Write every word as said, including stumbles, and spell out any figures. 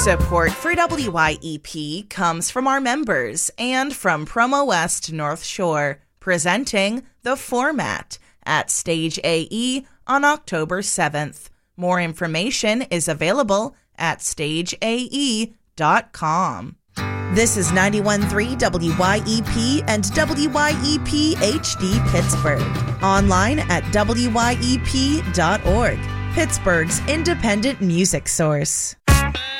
Support for W Y E P comes from our members and from Promo West North Shore, presenting The Format at Stage A E on October seventh. More information is available at stage a e dot com. This is ninety-one point three W Y E P and W Y E P H D Pittsburgh. Online at W Y E P dot org. Pittsburgh's independent music source.